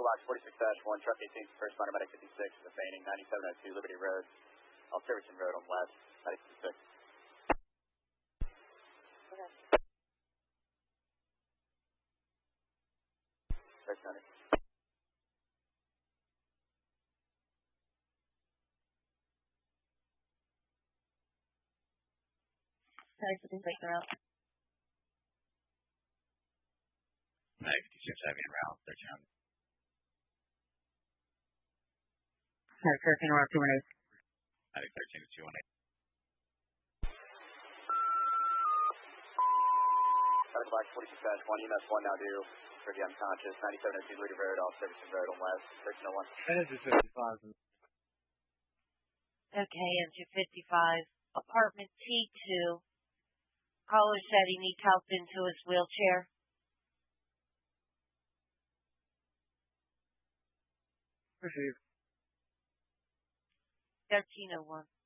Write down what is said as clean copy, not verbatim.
Total box 46-1, truck 18, first responder medic 56, the feigning 9702 Liberty Road, all Silverton Road on west, medic 56. Okay. First responder. Sorry, so just break the route. Medic 56 heavy and route 1300. Medic 13 route 218. Medic 13 to 218. Medical box 46-1, EMS 1 now due for the unconscious, 9702 Liberty Road, all Silverton Road on west, 1301. That is 55. Okay, engine 55, apartment T2. Caller said he needs help into his wheelchair. Received. 1301.